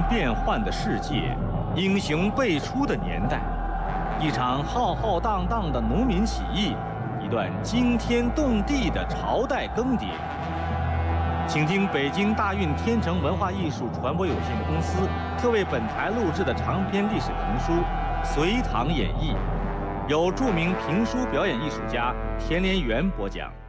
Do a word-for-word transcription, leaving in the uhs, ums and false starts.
变幻的世界，英雄辈出的年代，一场浩浩荡荡的农民起义，一段惊天动地的朝代更迭。请听北京大运天成文化艺术传播有限公司特为本台录制的长篇历史评书《隋唐演义》，由著名评书表演艺术家田连元播讲。